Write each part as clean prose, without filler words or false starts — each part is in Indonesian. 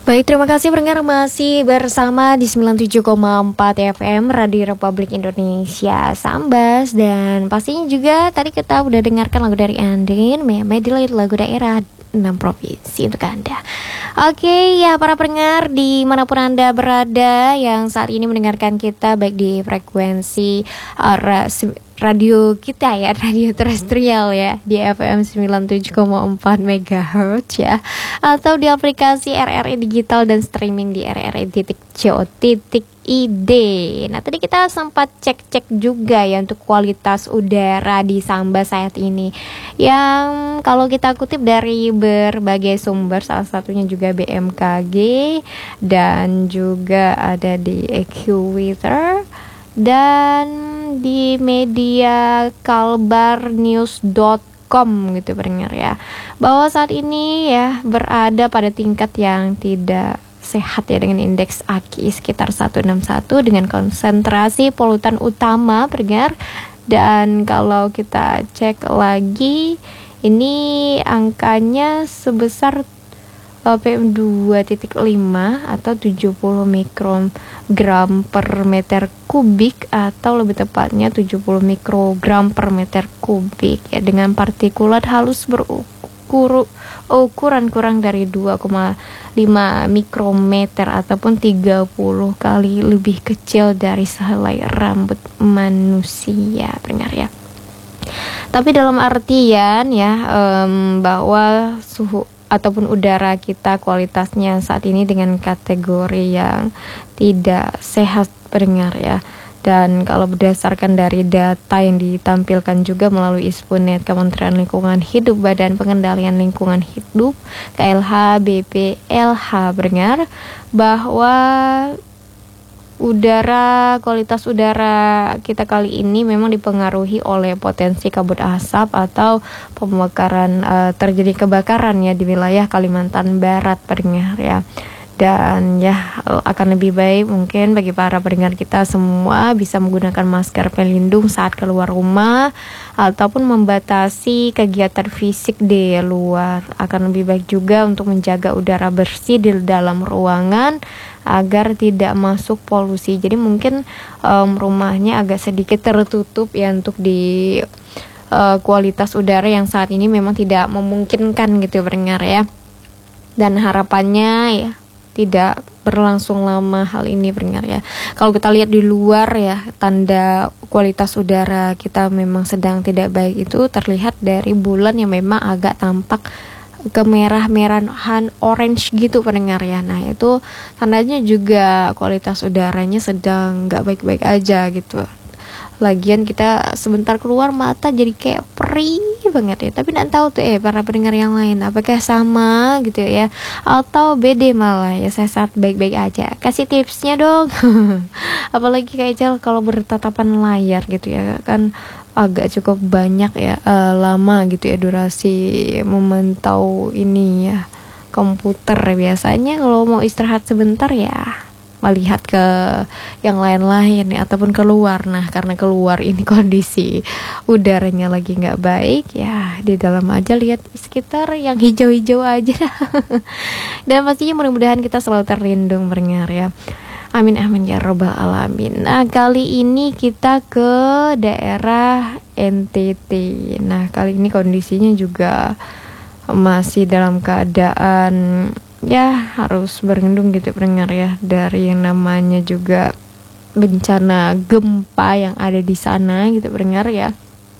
Baik, terima kasih pendengar masih bersama di 97,4 FM Radio Republik Indonesia Sambas. Dan pastinya juga tadi kita udah dengarkan lagu dari Andin, Medley lagu daerah 6 provinsi untuk Anda. Oke, ya para pendengar dimanapun Anda berada yang saat ini mendengarkan kita baik di frekuensi radio kita ya, radio terestrial ya, di FM 97,4 MHz ya, atau di aplikasi RRI Digital dan streaming di rri.co.id. Nah, tadi kita sempat cek-cek juga ya untuk kualitas udara di Sambas saat ini, yang kalau kita kutip dari berbagai sumber, salah satunya juga BMKG dan juga ada di AccuWeather dan di media kalbarnews.com gitu pendengar ya, bahwa saat ini ya berada pada tingkat yang tidak sehat ya, dengan indeks AQI sekitar 161 dengan konsentrasi polutan utama pendengar. Dan kalau kita cek lagi ini angkanya sebesar PM2.5 atau 70 mikrogram per meter kubik, atau lebih tepatnya 70 mikrogram per meter kubik ya, dengan partikulat halus ukuran kurang dari 2,5 mikrometer ataupun 30 kali lebih kecil dari sehelai rambut manusia pendengar ya. Tapi dalam artian ya bahwa suhu ataupun udara kita kualitasnya saat ini dengan kategori yang tidak sehat pendengar ya. Dan kalau berdasarkan dari data yang ditampilkan juga melalui ISPUNET Kementerian Lingkungan Hidup, Badan Pengendalian Lingkungan Hidup KLH BPLH pendengar, bahwa kualitas udara kita kali ini memang dipengaruhi oleh potensi kabut asap atau pembakaran, terjadi kebakaran ya di wilayah Kalimantan Barat pendengar ya. Dan ya akan lebih baik mungkin bagi para pendengar kita semua bisa menggunakan masker pelindung saat keluar rumah ataupun membatasi kegiatan fisik di luar. Akan lebih baik juga untuk menjaga udara bersih di dalam ruangan agar tidak masuk polusi. Jadi mungkin rumahnya agak sedikit tertutup ya untuk di kualitas udara yang saat ini memang tidak memungkinkan gitu pendengar ya. Dan harapannya ya tidak berlangsung lama hal ini pendengar ya. Kalau kita lihat di luar ya, tanda kualitas udara kita memang sedang tidak baik itu terlihat dari bulan yang memang agak tampak kemerah-merahan orange gitu pendengar ya. Nah itu tandanya juga kualitas udaranya sedang gak baik-baik aja gitu. Lagian kita sebentar keluar mata jadi kayak perih banget ya. Tapi nggak tahu tuh para pendengar yang lain apakah sama gitu ya, atau beda malah ya, saya saat baik-baik aja. Kasih tipsnya dong. Apalagi kayak Ijal kalau bertatapan layar gitu ya kan agak cukup banyak ya, lama gitu ya durasi memantau ini ya komputer. Biasanya kalau mau istirahat sebentar ya melihat ke yang lain-lain ya, ataupun keluar. Nah karena keluar ini kondisi udaranya lagi nggak baik ya, di dalam aja lihat sekitar yang hijau-hijau aja. Dan pastinya mudah-mudahan kita selalu terlindung pendengar ya. Amin amin ya robbal alamin. Nah kali ini kita ke daerah NTT. Nah kali ini kondisinya juga masih dalam keadaan ya harus berlindung gitu pendengar ya, dari yang namanya juga bencana gempa yang ada di sana gitu pendengar ya.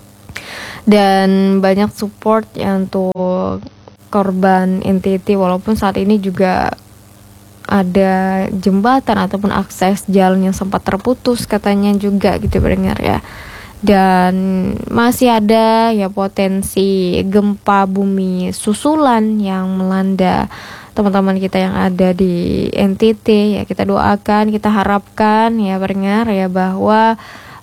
Dan banyak support ya untuk korban NTT, walaupun saat ini juga ada jembatan ataupun akses jalan yang sempat terputus katanya juga gitu pendengar ya. Dan masih ada ya potensi gempa bumi susulan yang melanda teman-teman kita yang ada di NTT ya. Kita doakan, kita harapkan ya pendengar ya bahwa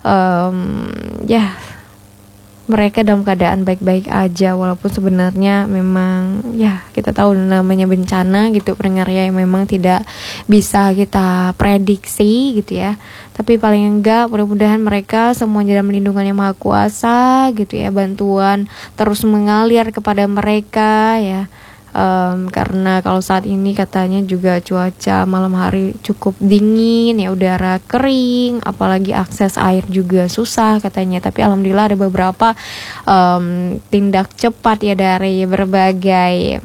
ya mereka dalam keadaan baik-baik aja, walaupun sebenarnya memang ya kita tahu namanya bencana gitu pendengar ya, yang memang tidak bisa kita prediksi gitu ya. Tapi paling enggak mudah-mudahan mereka semuanya dalam lindungan yang maha kuasa gitu ya, bantuan terus mengalir kepada mereka ya, Karena kalau saat ini katanya juga cuaca malam hari cukup dingin ya, udara kering, apalagi akses air juga susah katanya. Tapi alhamdulillah ada beberapa tindak cepat ya dari berbagai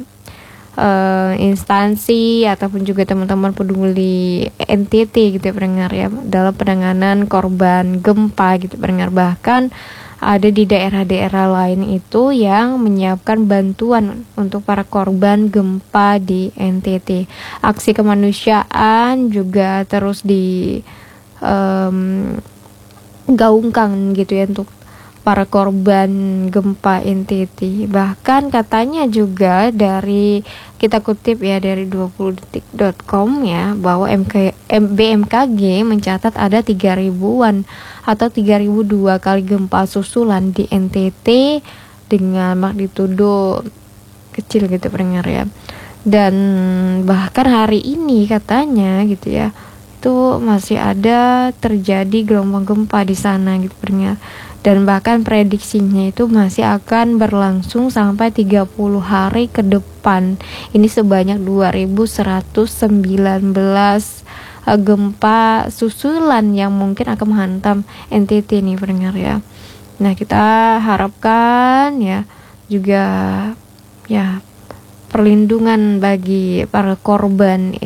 instansi ataupun juga teman-teman peduli NTT gitu ya pendengar ya, dalam penanganan korban gempa gitu pendengar. Bahkan ada di daerah-daerah lain itu yang menyiapkan bantuan untuk para korban gempa di NTT. Aksi kemanusiaan juga terus gaungkan gitu ya untuk para korban gempa NTT. Bahkan katanya juga dari, kita kutip ya dari 20detik.com ya, bahwa BMKG mencatat ada 3.000-an atau 3.002 kali gempa susulan di NTT dengan magnitudo kecil gitu pendengar ya. Dan bahkan hari ini katanya gitu ya, itu masih ada terjadi gelombang gempa di sana gitu pendengar. Dan bahkan prediksinya itu masih akan berlangsung sampai 30 hari ke depan. Ini sebanyak 2.119 gempa susulan yang mungkin akan menghantam NTT nih pendengar ya. Nah, kita harapkan ya juga ya perlindungan bagi para korban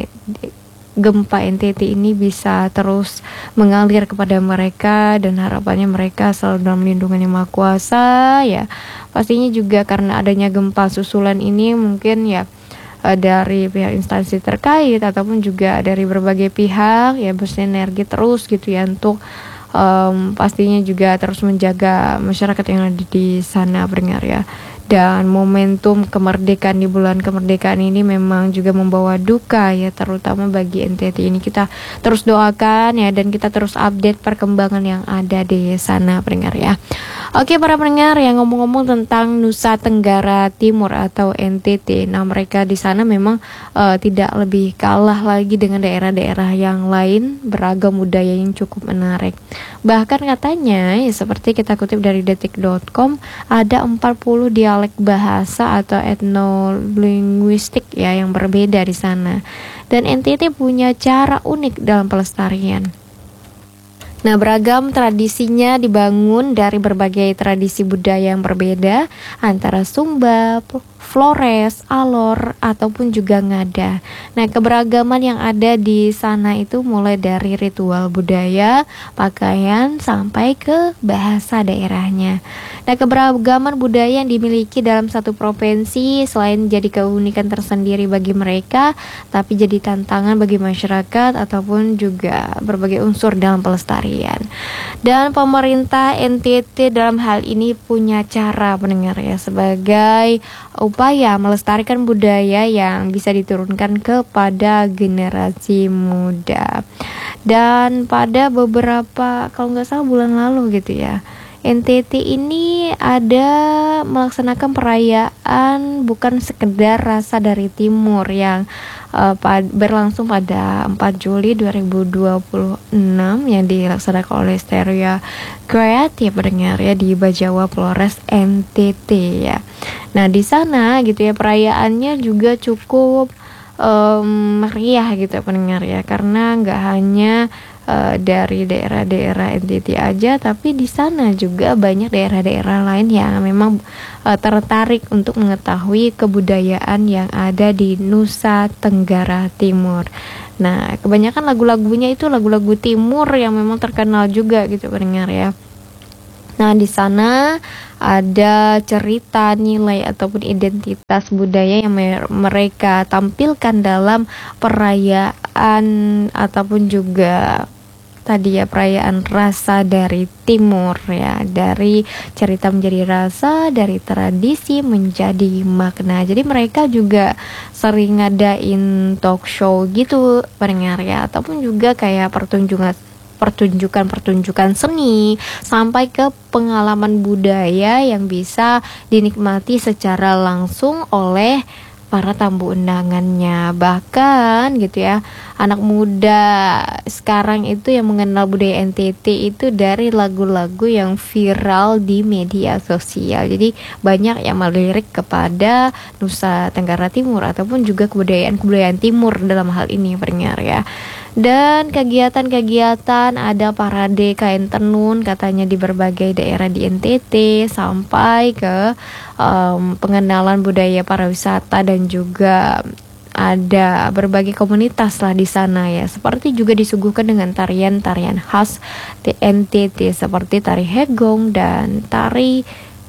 gempa NTT ini bisa terus mengalir kepada mereka, dan harapannya mereka selalu dalam lindungan Yang Maha Kuasa ya. Pastinya juga karena adanya gempa susulan ini mungkin ya dari pihak instansi terkait ataupun juga dari berbagai pihak ya bersinergi terus gitu ya untuk pastinya juga terus menjaga masyarakat yang ada di sana pendengar ya. Dan momentum kemerdekaan di bulan kemerdekaan ini memang juga membawa duka ya, terutama bagi NTT ini. Kita terus doakan ya, dan kita terus update perkembangan yang ada di sana pendengar ya. Oke para pendengar, yang ngomong-ngomong tentang Nusa Tenggara Timur atau NTT, nah mereka di sana memang tidak lebih kalah lagi dengan daerah-daerah yang lain, beragam budaya yang cukup menarik. Bahkan katanya ya, seperti kita kutip dari detik.com, ada 40 dialek bahasa atau etnolinguistik ya yang berbeda di sana. Dan NTT punya cara unik dalam pelestarian. Nah, beragam tradisinya dibangun dari berbagai tradisi budaya yang berbeda antara Sumba, Flores, Alor, ataupun juga Ngada. Nah, keberagaman yang ada di sana itu mulai dari ritual budaya, pakaian, sampai ke bahasa daerahnya. Nah, keberagaman budaya yang dimiliki dalam satu provinsi selain jadi keunikan tersendiri bagi mereka, tapi jadi tantangan bagi masyarakat ataupun juga berbagai unsur dalam pelestarian. Dan pemerintah NTT dalam hal ini punya cara pendengar ya, sebagai upaya melestarikan budaya yang bisa diturunkan kepada generasi muda. Dan pada beberapa, kalau nggak salah bulan lalu gitu ya, NTT ini ada melaksanakan perayaan bukan sekedar rasa dari timur yang berlangsung pada 4 Juli 2026 yang dilaksanakan oleh Steria Kreatif pendengar ya di Bajawa Flores NTT ya. Nah di sana gitu ya perayaannya juga cukup meriah gitu pendengar ya, karena nggak hanya dari daerah-daerah NTT aja, tapi di sana juga banyak daerah-daerah lain yang memang tertarik untuk mengetahui kebudayaan yang ada di Nusa Tenggara Timur. Nah, kebanyakan lagu-lagunya itu lagu-lagu timur yang memang terkenal juga gitu pendengar ya. Nah, di sana ada cerita, nilai ataupun identitas budaya yang mereka tampilkan dalam perayaan ataupun juga tadi ya perayaan rasa dari timur ya, dari cerita menjadi rasa, dari tradisi menjadi makna. Jadi mereka juga sering ngadain talk show gitu pendengar ya, ataupun juga kayak pertunjukan seni sampai ke pengalaman budaya yang bisa dinikmati secara langsung oleh para tamu undangannya. Bahkan gitu ya, anak muda sekarang itu yang mengenal budaya NTT itu dari lagu-lagu yang viral di media sosial. Jadi banyak yang melirik kepada Nusa Tenggara Timur ataupun juga kebudayaan timur dalam hal ini pendengar ya. Dan kegiatan-kegiatan ada parade kain tenun katanya di berbagai daerah di NTT sampai ke pengenalan budaya para wisata dan juga ada berbagai komunitas lah di sana ya. Seperti juga disuguhkan dengan tarian-tarian khas di NTT seperti tari hegong dan tari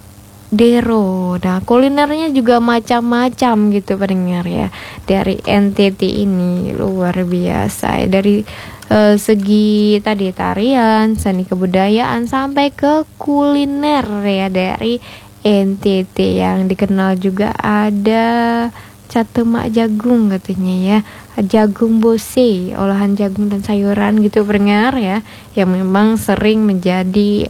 Dero. Nah, kulinernya juga macam-macam gitu pendengar ya. Dari NTT ini luar biasa ya. Dari segi tadi tarian, seni kebudayaan sampai ke kuliner ya dari NTT yang dikenal juga ada catemak jagung katanya ya. Jagung bose, olahan jagung dan sayuran gitu pendengar ya. Yang memang sering menjadi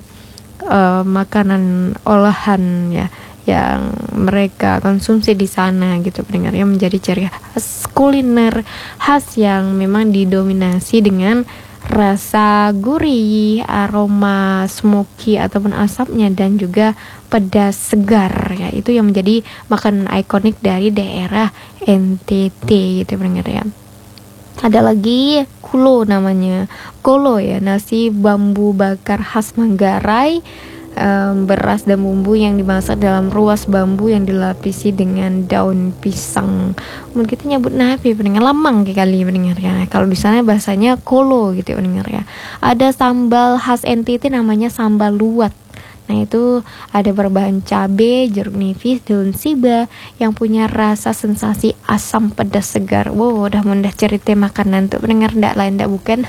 makanan olahan ya yang mereka konsumsi di sana gitu pendengar ya, menjadi ciri khas kuliner khas yang memang didominasi dengan rasa gurih, aroma smoky ataupun asapnya dan juga pedas segar ya. Itu yang menjadi makanan ikonik dari daerah NTT gitu pendengar ya. Ada lagi kulo namanya, kolo ya, nasi bambu bakar khas Manggarai, beras dan bumbu yang dimasak dalam ruas bambu yang dilapisi dengan daun pisang. Mungkin kita nyebut napi pendengar lamang kali pendengar ya. Kalau di sana bahasanya kolo gitu pendengar ya. Ada sambal khas NTT namanya sambal luwat. Nah itu ada berbahan cabai, jeruk nipis, daun siba yang punya rasa sensasi asam pedas segar. Wow, udah mudah cerita makanan tuh pendengar, ndak lain ndak bukan.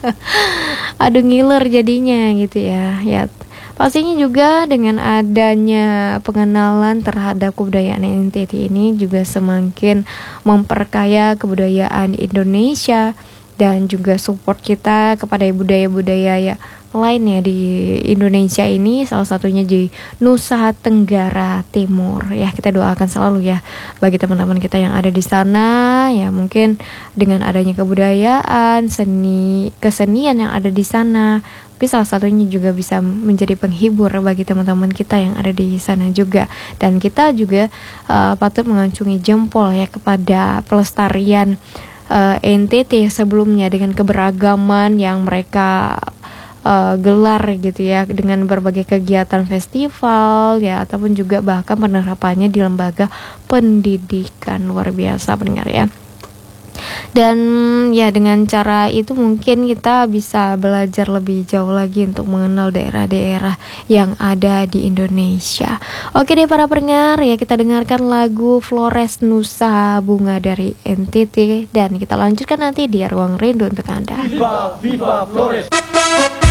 Aduh ngiler jadinya gitu ya. Ya pastinya juga dengan adanya pengenalan terhadap kebudayaan NTT ini juga semakin memperkaya kebudayaan Indonesia dan juga support kita kepada budaya-budaya ya lainnya di Indonesia ini, salah satunya di Nusa Tenggara Timur ya. Kita doakan selalu ya bagi teman-teman kita yang ada di sana ya, mungkin dengan adanya kebudayaan, kesenian yang ada di sana, tapi salah satunya juga bisa menjadi penghibur bagi teman-teman kita yang ada di sana juga. Dan kita juga patut mengacungi jempol ya kepada pelestarian NTT sebelumnya dengan keberagaman yang mereka gelar gitu ya, dengan berbagai kegiatan festival ya ataupun juga bahkan penerapannya di lembaga pendidikan. Luar biasa pendengar ya. Dan ya dengan cara itu mungkin kita bisa belajar lebih jauh lagi untuk mengenal daerah-daerah yang ada di Indonesia. Oke deh para pendengar ya, kita dengarkan lagu Flores Nusa Bunga dari NTT dan kita lanjutkan nanti di Ruang Rindu untuk Anda. Viva, viva Flores.